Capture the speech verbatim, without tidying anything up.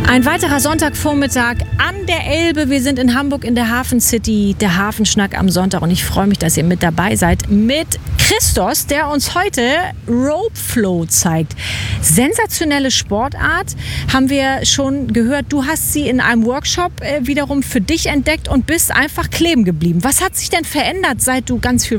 Ein weiterer Sonntagvormittag an der Elbe. Wir sind in Hamburg in der Hafen City, der Hafenschnack am Sonntag. Und ich freue mich, dass ihr mit dabei seid mit Christos, der uns heute Rope Flow zeigt. Sensationelle Sportart, haben wir schon gehört. Du hast sie in einem Workshop äh, wiederum für dich entdeckt und bist einfach kleben geblieben. Was hat sich denn verändert, seit du ganz viel